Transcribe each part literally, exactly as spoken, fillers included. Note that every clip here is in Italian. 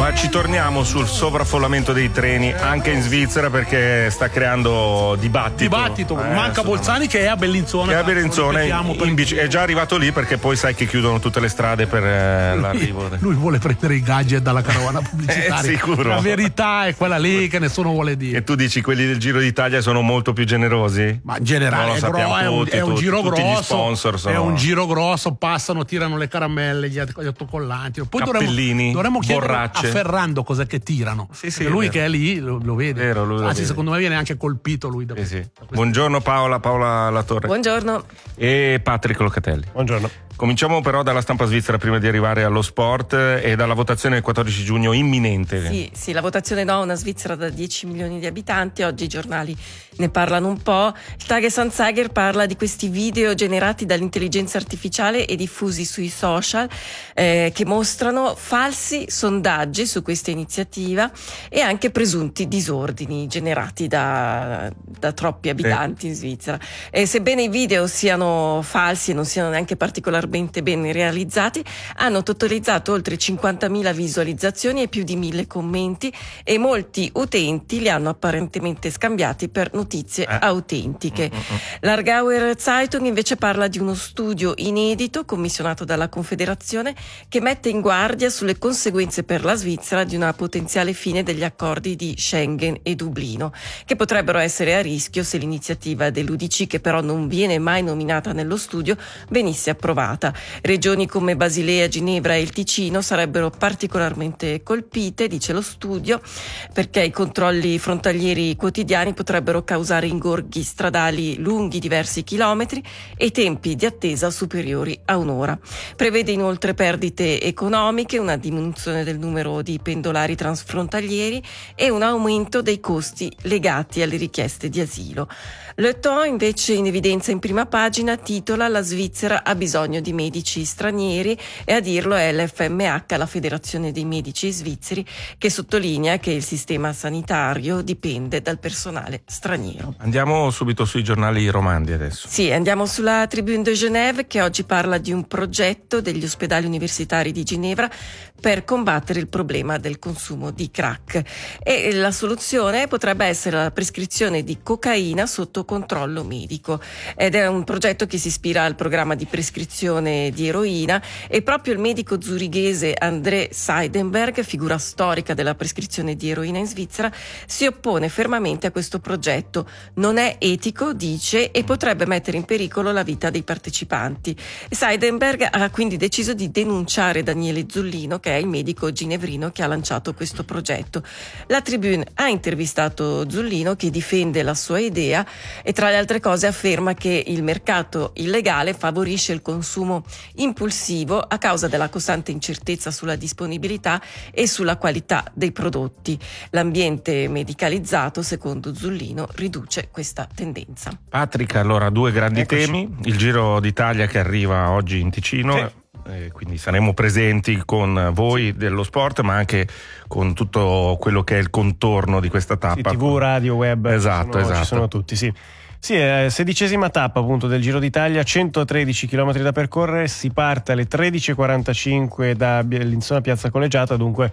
ma ci torniamo sul sovraffollamento dei treni anche in Svizzera, perché sta creando dibattito. Dibattito, eh, manca Bolzani che è a Bellinzona. Che è a Bellinzona, in, in bici, è già arrivato lì, perché poi sai che chiudono tutte le strade per eh, l'arrivo. Lui, lui vuole prendere i gadget dalla carovana pubblicitaria. Eh, sicuro. La verità è quella lì che nessuno vuole dire. E tu dici quelli del Giro d'Italia sono molto più generosi? Ma in generale è, gro- è, un, tutti, è un tutti, giro tutti grosso. Gli sponsor sono... È un giro grosso, passano, tirano le caramelle, gli, gli autocollanti. Poi Cappellini, dovremmo, dovremmo chiedere borracce. a Ferrando cos'è che tirano. Sì, sì, lui è che è lì lo, lo vede. Vero, lui lo Anzi, vede. secondo me viene anche colpito lui da Sì, sì. da Buongiorno Paola, Paola Latorre. Buongiorno. E Patrick Locatelli. Buongiorno. Cominciamo però dalla stampa svizzera prima di arrivare allo sport e dalla votazione del quattordici giugno imminente. Sì, sì, la votazione no, una Svizzera da dieci milioni di abitanti, oggi i giornali ne parlano un po'. Il Tagesanzeiger parla di questi video generati dall'intelligenza artificiale e diffusi sui social eh, che mostrano falsi sondaggi su questa iniziativa e anche presunti disordini generati da, da troppi abitanti eh. in Svizzera. E sebbene i video siano falsi e non siano neanche particolarmente ben realizzati, hanno totalizzato oltre cinquantamila visualizzazioni e più di mille commenti, e molti utenti li hanno apparentemente scambiati per notizie eh. autentiche. Mm-hmm. L'Aargauer Zeitung invece parla di uno studio inedito commissionato dalla Confederazione che mette in guardia sulle conseguenze per la Svizzera di una potenziale fine degli accordi di Schengen e Dublino, che potrebbero essere a rischio se l'iniziativa dell'U D C, che però non viene mai nominata nello studio, venisse approvata. Regioni come Basilea, Ginevra e il Ticino sarebbero particolarmente colpite, dice lo studio, perché i controlli frontalieri quotidiani potrebbero causare ingorghi stradali lunghi diversi chilometri e tempi di attesa superiori a un'ora. Prevede inoltre perdite economiche, una diminuzione del numero di pendolari transfrontalieri e un aumento dei costi legati alle richieste di asilo. Le Temps invece in evidenza in prima pagina titola "La Svizzera ha bisogno di medici stranieri", e a dirlo è l'F M H, la Federazione dei Medici Svizzeri, che sottolinea che il sistema sanitario dipende dal personale straniero. Andiamo subito sui giornali romandi adesso. Sì, andiamo sulla Tribune de Genève, che oggi parla di un progetto degli ospedali universitari di Ginevra per combattere il problema del consumo di crack, e la soluzione potrebbe essere la prescrizione di cocaina sotto controllo medico, ed è un progetto che si ispira al programma di prescrizione di eroina, e proprio il medico zurighese André Seidenberg, figura storica della prescrizione di eroina in Svizzera, si oppone fermamente a questo progetto. Non è etico, dice, e potrebbe mettere in pericolo la vita dei partecipanti. Seidenberg ha quindi deciso di denunciare Daniele Zullino, che è il medico ginevrino che ha lanciato questo progetto. La Tribune ha intervistato Zullino, che difende la sua idea e tra le altre cose afferma che il mercato illegale favorisce il consumo impulsivo a causa della costante incertezza sulla disponibilità e sulla qualità dei prodotti. L'ambiente medicalizzato, secondo Zullino, riduce questa tendenza. Patrick, allora due grandi Eccoci. temi: il Giro d'Italia che arriva oggi in Ticino. Sì. Eh, quindi saremo presenti con voi dello sport, ma anche con tutto quello che è il contorno di questa tappa. Sì, tivù, radio, web. Esatto, ci sono, esatto. Ci sono tutti, sì. Sì, è sedicesima tappa appunto del Giro d'Italia, centotredici chilometri da percorrere, si parte alle tredici e quarantacinque da Bellinzona Piazza Collegiata, dunque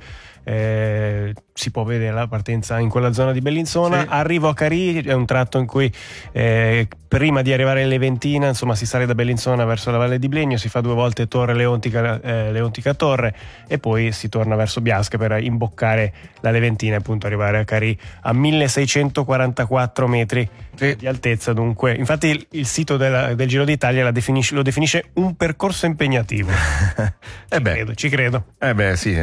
eh, si può vedere la partenza in quella zona di Bellinzona. Sì. Arrivo a Carì, è un tratto in cui eh, prima di arrivare a Leventina, insomma, si sale da Bellinzona verso la Valle di Blegno, si fa due volte Torre Leontica, eh, Leontica Torre, e poi si torna verso Biasca per imboccare la Leventina e appunto arrivare a Carì a milleseicentoquarantaquattro metri Sì. di altezza. Dunque, infatti il, il sito della, del Giro d'Italia la definisce, lo definisce un percorso impegnativo. eh ci beh. credo, ci credo. Eh beh sì,